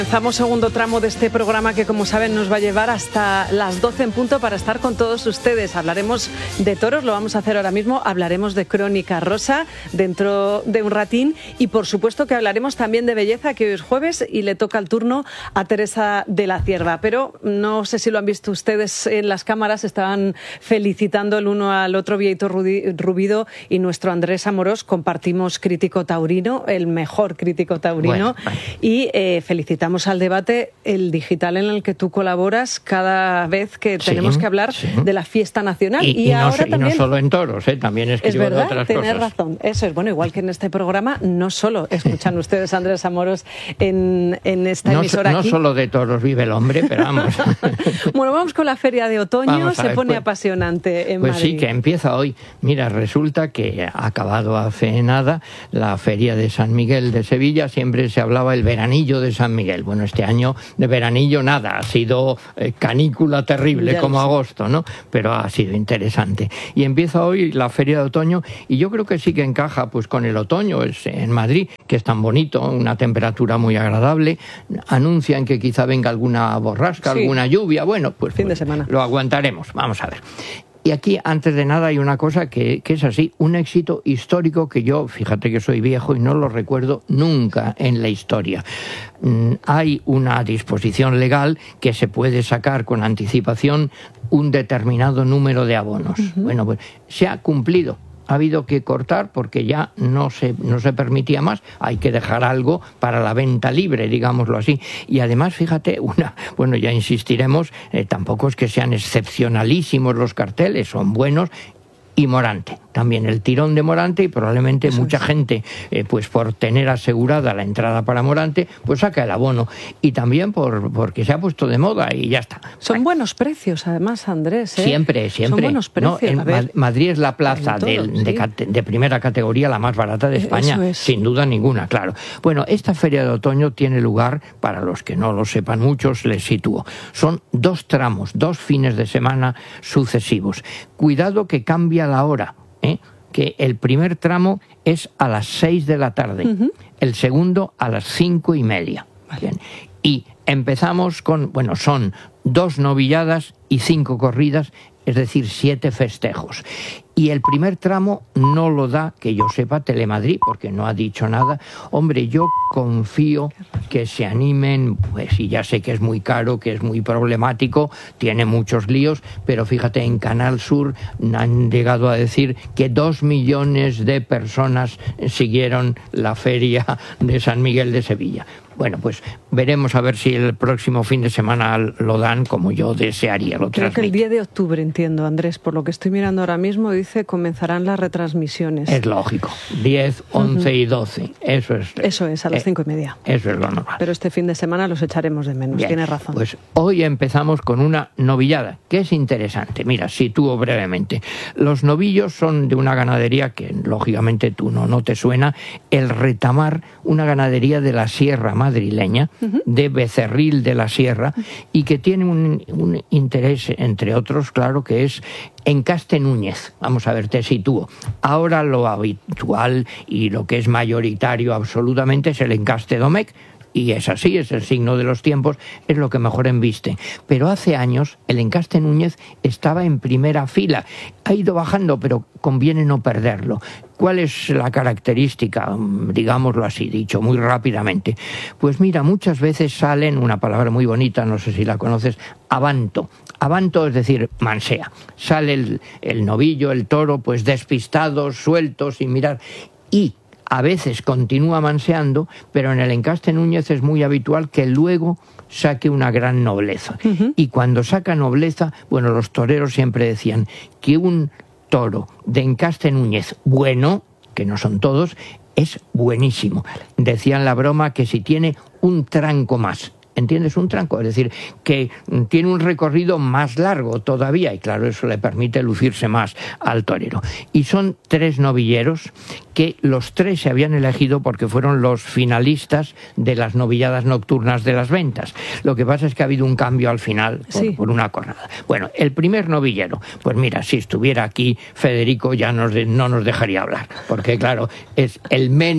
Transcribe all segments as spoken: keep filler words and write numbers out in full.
Comenzamos segundo tramo de este programa que, como saben, nos va a llevar hasta las doce en punto para estar con todos ustedes. Hablaremos de toros, lo vamos a hacer ahora mismo, hablaremos de Crónica Rosa dentro de un ratín y, por supuesto, que hablaremos también de belleza, que hoy es jueves y le toca el turno a Teresa de la Cierva. Pero no sé si lo han visto ustedes en las cámaras, estaban felicitando el uno al otro, Bieito Rubido y nuestro Andrés Amorós. Compartimos crítico taurino, el mejor crítico taurino, bueno, bueno. y eh, felicitamos al debate, el digital en el que tú colaboras cada vez que tenemos sí, que hablar sí. de la fiesta nacional. Y, y, y, ahora no, también, y no solo en toros, ¿eh? También escribo es verdad, de otras tenés cosas. razón. Eso es, bueno, igual que en este programa, no solo escuchan ustedes a Andrés Amorós en, en esta no, emisora no aquí. No solo de toros vive el hombre, pero vamos. Bueno, vamos con la feria de otoño, se ver, pone pues, apasionante en pues Madrid. Pues sí, que empieza hoy. Mira, resulta que ha acabado hace nada la feria de San Miguel de Sevilla, siempre se hablaba el veranillo de San Miguel. Bueno, este año de veranillo nada, ha sido eh, canícula terrible como agosto, ¿no? Pero ha sido interesante. Y empieza hoy la feria de otoño y yo creo que sí que encaja pues con el otoño es en Madrid, que es tan bonito, una temperatura muy agradable. Anuncian que quizá venga alguna borrasca, sí. alguna lluvia. Bueno, pues, fin pues de semana. Lo aguantaremos. Vamos a ver. Y aquí, antes de nada, hay una cosa que, que es así, un éxito histórico que yo, fíjate que soy viejo y no lo recuerdo nunca en la historia. Mm, hay una disposición legal que se puede sacar con anticipación un determinado número de abonos. Uh-huh. Bueno, pues se ha cumplido. Ha habido que cortar porque ya no se, no se permitía más. Hay que dejar algo para la venta libre, digámoslo así. Y además, fíjate, una, bueno, ya insistiremos, eh, tampoco es que sean excepcionalísimos los carteles, son buenos. Y Morante, también el tirón de Morante y probablemente Eso mucha es. gente, eh, pues por tener asegurada la entrada para Morante, pues saca el abono. Y también por porque se ha puesto de moda y ya está. Son bueno. buenos precios, además, Andrés. ¿eh? Siempre, siempre. Son buenos precios. No, en a ver, Madrid es la plaza todo, de, sí. de, de primera categoría, la más barata de España, es. sin duda ninguna, claro. Bueno, esta feria de otoño tiene lugar, para los que no lo sepan muchos, les sitúo. Son dos tramos, dos fines de semana sucesivos. Cuidado que cambia la hora, ¿eh? Que el primer tramo es a las seis de la tarde, uh-huh. el segundo a las cinco y media. Vale. Bien. Y empezamos con, bueno, son dos novilladas y cinco corridas, es decir, siete festejos. Y el primer tramo no lo da, que yo sepa, Telemadrid, porque no ha dicho nada. Hombre, yo confío que se animen, pues y ya sé que es muy caro, que es muy problemático, tiene muchos líos, pero fíjate, en Canal Sur han llegado a decir que dos millones de personas siguieron la feria de San Miguel de Sevilla. Bueno, pues veremos a ver si el próximo fin de semana lo dan como yo desearía. Lo Creo que el diez de octubre, entiendo, Andrés, por lo que estoy mirando ahora mismo, dice comenzarán las retransmisiones. Es lógico, diez, once uh-huh. y doce, eso es. Eso es, a las cinco y media. Eso es lo normal. Pero este fin de semana los echaremos de menos, Bien, tienes razón. Pues hoy empezamos con una novillada, que es interesante. Mira, sitúo brevemente. Los novillos son de una ganadería que, lógicamente, tú no, no te suena, el Retamar, una ganadería de la Sierra madrileña, uh-huh. de Becerril de la Sierra, y que tiene un, un interés, entre otros, claro, que es Encaste Núñez. Vamos a ver, te sitúo. Ahora lo habitual y lo que es mayoritario absolutamente es el Encaste Domecq, y es así, es el signo de los tiempos, es lo que mejor embiste. Pero hace años el Encaste Núñez estaba en primera fila, ha ido bajando, pero conviene no perderlo. ¿Cuál es la característica, digámoslo así, dicho muy rápidamente? Pues mira, muchas veces salen, una palabra muy bonita, no sé si la conoces, avanto. Avanto, es decir, mansea. Sale el, el novillo, el toro, pues despistado, suelto, sin mirar, y a veces continúa manseando, pero en el Encaste Núñez es muy habitual que luego saque una gran nobleza. Uh-huh. Y cuando saca nobleza, bueno, los toreros siempre decían que un toro de Encaste Núñez bueno, que no son todos, es buenísimo. Decían la broma que si tiene un tranco más, ¿entiendes? Un tranco, es decir, que tiene un recorrido más largo todavía y claro, eso le permite lucirse más al torero. Y son tres novilleros que los tres se habían elegido porque fueron los finalistas de las novilladas nocturnas de las ventas. Lo que pasa es que ha habido un cambio al final por, sí. por una cornada. Bueno, el primer novillero, pues mira, si estuviera aquí Federico ya nos de, no nos dejaría hablar, porque claro, es el Mene,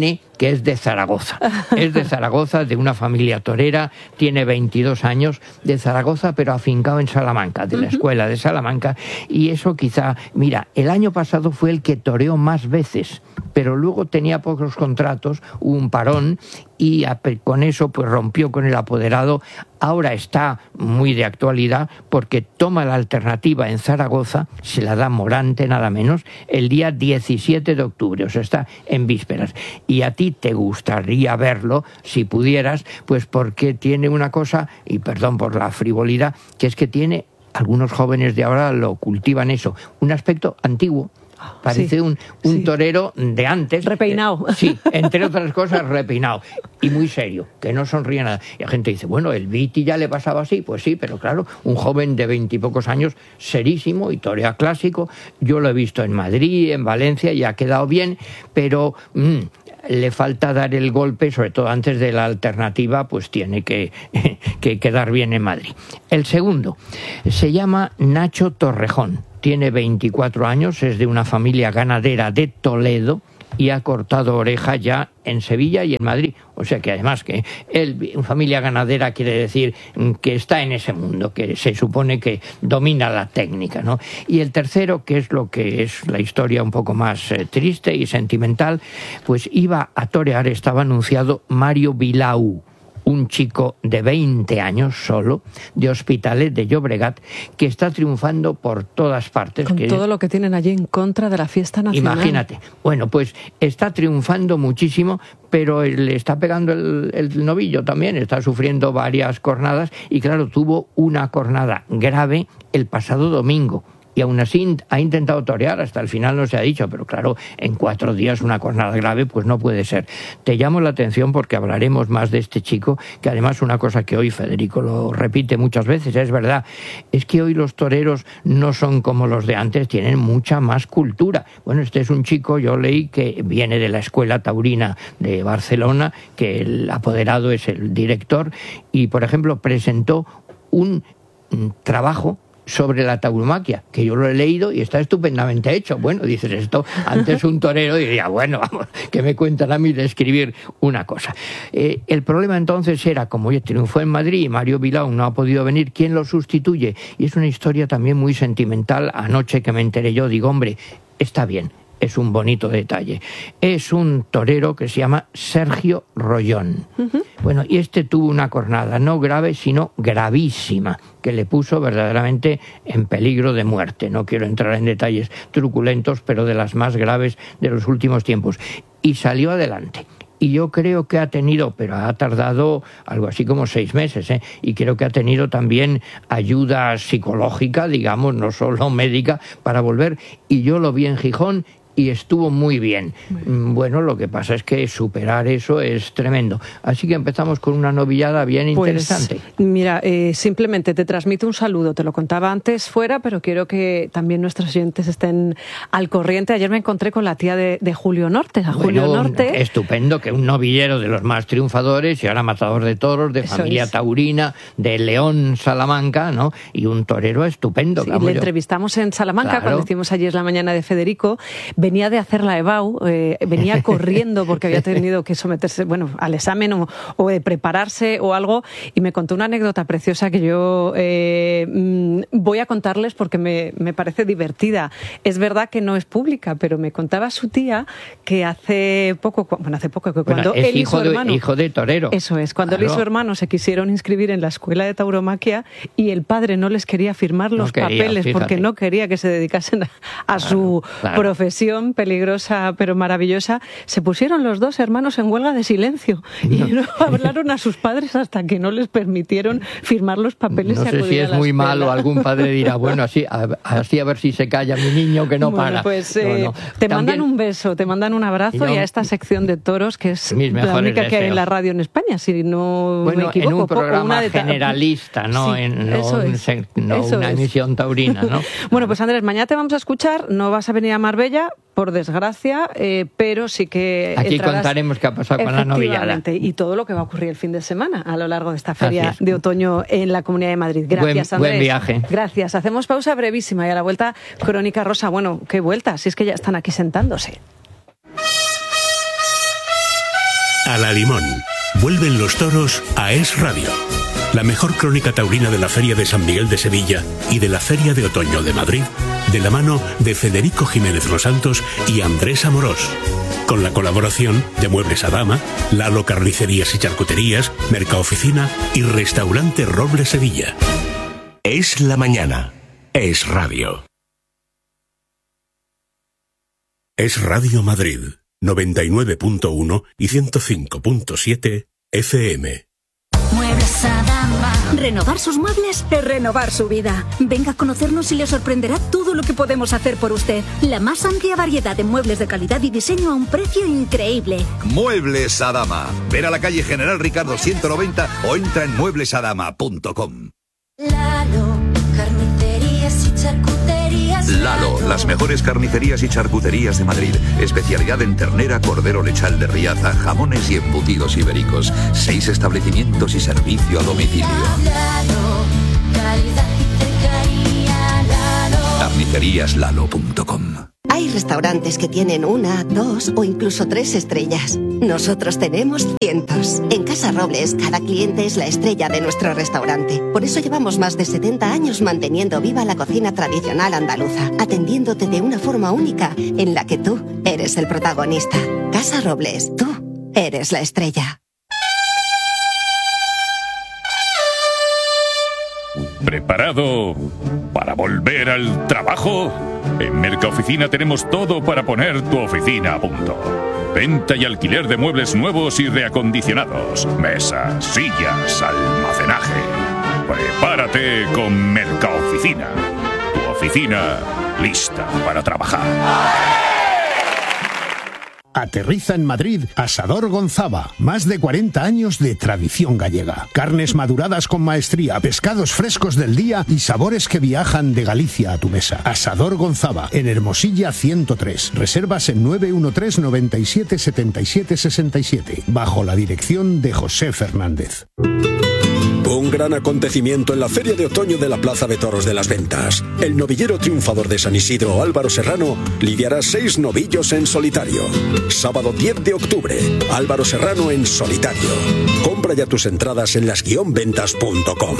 que es de Zaragoza. Es de Zaragoza, de una familia torera, tiene veintidós años, de Zaragoza, pero afincado en Salamanca, de la escuela de Salamanca, y eso quizá, mira, el año pasado fue el que toreó más veces, pero luego tenía pocos contratos, hubo un parón, y con eso pues rompió con el apoderado. Ahora está muy de actualidad porque toma la alternativa en Zaragoza, se la da Morante nada menos, el día diecisiete de octubre, o sea, está en vísperas. Y a ti te gustaría verlo, si pudieras, pues porque tiene una cosa, y perdón por la frivolidad, que es que tiene, algunos jóvenes de ahora lo cultivan eso, un aspecto antiguo. Parece sí, un, un sí. torero de antes. Repeinado. Eh, sí, entre otras cosas, repeinado. Y muy serio, que no sonríe nada. Y la gente dice, bueno, el Viti ya le pasaba así. Pues sí, pero claro, un joven de veintipocos años, serísimo y torea clásico. Yo lo he visto en Madrid, en Valencia, y ha quedado bien, pero... Mmm, le falta dar el golpe, sobre todo antes de la alternativa, pues tiene que, que quedar bien en Madrid. El segundo se llama Nacho Torrejón, tiene veinticuatro años, es de una familia ganadera de Toledo y ha cortado oreja ya en Sevilla y en Madrid. O sea que además que él, familia ganadera, quiere decir que está en ese mundo, que se supone que domina la técnica, ¿no? Y el tercero, que es lo que es la historia un poco más eh, triste y sentimental, pues iba a torear, estaba anunciado Mario Vilau, un chico de veinte años solo, de Hospitalet de Llobregat, que está triunfando por todas partes. Con que todo lo que tienen allí en contra de la fiesta nacional. Imagínate. Bueno, pues está triunfando muchísimo, pero le está pegando el, el novillo también, está sufriendo varias cornadas, y claro, tuvo una cornada grave el pasado domingo. Y aún así ha intentado torear, hasta el final no se ha dicho, pero claro, en cuatro días una cornada grave pues no puede ser. Te llamo la atención porque hablaremos más de este chico, que además una cosa que hoy Federico lo repite muchas veces, es verdad, es que hoy los toreros no son como los de antes, tienen mucha más cultura. Bueno, este es un chico, yo leí, que viene de la Escuela Taurina de Barcelona, que el apoderado es el director, y por ejemplo presentó un trabajo sobre la tauromaquia, que yo lo he leído y está estupendamente hecho. Bueno, dices esto, antes un torero diría, bueno, vamos, que me cuentan a mí de escribir una cosa. Eh, el problema entonces era, como ya triunfó en Madrid y Mario Vilau no ha podido venir, ¿quién lo sustituye? Y es una historia también muy sentimental. Anoche que me enteré yo, digo, hombre, está bien, es un bonito detalle. Es un torero que se llama Sergio Rollón. Uh-huh. Bueno, y este tuvo una cornada no grave, sino gravísima, que le puso verdaderamente en peligro de muerte. No quiero entrar en detalles truculentos, pero de las más graves de los últimos tiempos. Y salió adelante. Y yo creo que ha tenido, pero ha tardado algo así como seis meses, ¿eh? Y creo que ha tenido también ayuda psicológica, digamos, no solo médica, para volver. Y yo lo vi en Gijón y estuvo muy bien. Bueno, lo que pasa es que superar eso es tremendo. Así que empezamos con una novillada bien pues, interesante. Mira, eh, simplemente te transmito un saludo. Te lo contaba antes fuera, pero quiero que también nuestros oyentes estén al corriente. Ayer me encontré con la tía de, de Julio Norte. A Julio bueno, Norte. Estupendo, que un novillero de los más triunfadores y ahora matador de toros, de eso familia es. Taurina, de León, Salamanca, ¿no? Y un torero estupendo. Sí, le yo. entrevistamos en Salamanca, claro, cuando hicimos ayer la mañana de Federico. Venía de hacer la EBAU, eh, venía corriendo porque había tenido que someterse, bueno, al examen o, o de prepararse o algo, y me contó una anécdota preciosa que yo eh, voy a contarles porque me, me parece divertida. Es verdad que no es pública, pero me contaba su tía que hace poco, bueno, hace poco, que cuando bueno, es él hijo y su hermano... De, hijo de torero. Eso es, cuando claro. él y su hermano se quisieron inscribir en la escuela de tauromaquia y el padre no les quería firmar los no quería, papeles fíjate. porque no quería que se dedicasen a, a claro, su claro. profesión peligrosa pero maravillosa, se pusieron los dos hermanos en huelga de silencio y no, no hablaron a sus padres hasta que no les permitieron firmar los papeles. No y sé si es muy escuela. malo, algún padre dirá, bueno, así a, así a ver si se calla mi niño que no bueno, para. Pues eh, no, no. Te También, mandan un beso, te mandan un abrazo y, no, y a esta sección de toros que es la única que hay en la radio en España, si no bueno, me equivoco. En un programa una de ta- generalista, no, sí, en, no, eso un, es, no eso una es. emisión taurina, ¿no? Bueno, pues Andrés, mañana te vamos a escuchar, no vas a venir a Marbella, por desgracia, eh, pero sí que aquí contaremos qué ha pasado con la novillada y todo lo que va a ocurrir el fin de semana a lo largo de esta feria de otoño en la Comunidad de Madrid. Gracias, buen, Andrés. Buen viaje. Gracias. Hacemos pausa brevísima y a la vuelta Crónica Rosa. Bueno, qué vuelta, si es que ya están aquí sentándose. a la limón. Vuelven los toros a Es Radio. La mejor crónica taurina de la Feria de San Miguel de Sevilla y de la Feria de Otoño de Madrid, de la mano de Federico Jiménez Los Santos y Andrés Amorós. Con la colaboración de Muebles a Dama, Lalo Carnicerías y Charcuterías, Mercaoficina y Restaurante Roble Sevilla. Es la mañana. Es Radio. Es Radio Madrid, noventa y nueve punto uno y ciento cinco punto siete F M. Muebles a Dama. Renovar sus muebles es renovar su vida. Venga a conocernos y le sorprenderá todo lo que podemos hacer por usted. La más amplia variedad de muebles de calidad y diseño a un precio increíble. Muebles a Dama. Ven a la calle General Ricardo ciento noventa o entra en muebles a dama punto com. Lalo, carnicerías y charcuterías. Lalo, las mejores carnicerías y charcuterías de Madrid. Especialidad en ternera, cordero lechal de Riaza, jamones y embutidos ibéricos. Seis establecimientos y servicio a domicilio. Lalo, calidad y cercanía. Lalo. carnicerías lalo punto com. Hay restaurantes que tienen una, dos o incluso tres estrellas. Nosotros tenemos cientos. En Casa Robles, cada cliente es la estrella de nuestro restaurante. Por eso llevamos más de setenta años manteniendo viva la cocina tradicional andaluza, atendiéndote de una forma única en la que tú eres el protagonista. Casa Robles, tú eres la estrella. ¿Preparado para volver al trabajo? En Mercaoficina tenemos todo para poner tu oficina a punto. Venta y alquiler de muebles nuevos y reacondicionados. Mesas, sillas, almacenaje. Prepárate con Mercaoficina. Tu oficina lista para trabajar. Aterriza en Madrid Asador Gonzava. Más de cuarenta años de tradición gallega. Carnes maduradas con maestría, pescados frescos del día y sabores que viajan de Galicia a tu mesa. Asador Gonzava, en Hermosilla ciento tres. Reservas en nueve uno tres, noventa y siete, setenta y siete, sesenta y siete. Bajo la dirección de José Fernández. Un gran acontecimiento en la Feria de Otoño de la Plaza de Toros de las Ventas. El novillero triunfador de San Isidro, Álvaro Serrano, lidiará seis novillos en solitario. Sábado diez de octubre, Álvaro Serrano en solitario. Compra ya tus entradas en las guion ventas punto com.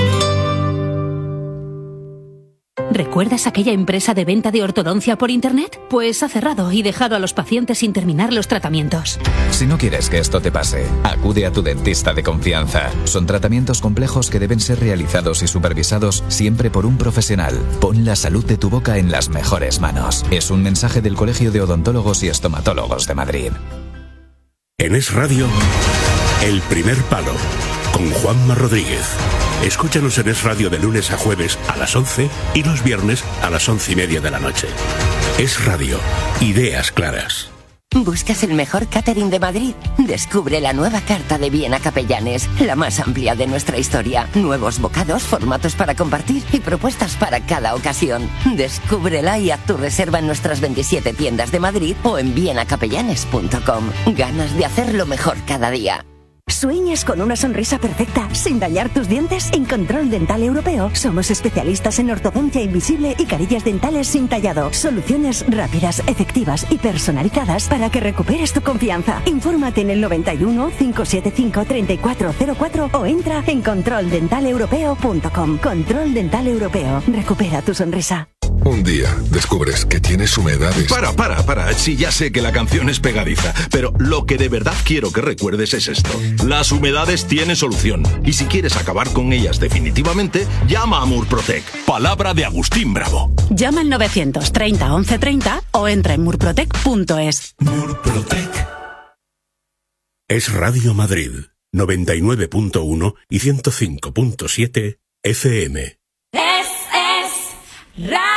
¿Recuerdas aquella empresa de venta de ortodoncia por internet? Pues ha cerrado y dejado a los pacientes sin terminar los tratamientos. Si no quieres que esto te pase, acude a tu dentista de confianza. Son tratamientos complejos que deben ser realizados y supervisados siempre por un profesional. Pon la salud de tu boca en las mejores manos. Es un mensaje del Colegio de Odontólogos y Estomatólogos de Madrid. En Es Radio, El Primer Palo, con Juanma Rodríguez. Escúchanos en Es Radio de lunes a jueves a las once y los viernes a las once y media de la noche. Es Radio, ideas claras. ¿Buscas el mejor catering de Madrid? Descubre la nueva carta de Viena Capellanes, la más amplia de nuestra historia. Nuevos bocados, formatos para compartir y propuestas para cada ocasión. Descúbrela y haz tu reserva en nuestras veintisiete tiendas de Madrid o en viena capellanes punto com. Ganas de hacerlo mejor cada día. ¿Sueñas con una sonrisa perfecta sin dañar tus dientes? En Control Dental Europeo somos especialistas en ortodoncia invisible y carillas dentales sin tallado. Soluciones rápidas, efectivas y personalizadas para que recuperes tu confianza. Infórmate en el noventa y uno, cinco siete cinco, treinta y cuatro cero cuatro o entra en control dental europeo punto com. Control Dental Europeo. Recupera tu sonrisa. Un día descubres que tienes humedades. Para, para, para. Sí, ya sé que la canción es pegadiza, pero lo que de verdad quiero que recuerdes es esto. Las humedades tienen solución. Y si quieres acabar con ellas definitivamente, llama a Murprotec. Palabra de Agustín Bravo. Llama al novecientos treinta, once treinta o entra en murprotec punto es. Murprotec. Es Radio Madrid, noventa y nueve punto uno y ciento cinco punto siete F M. Es, es, radio.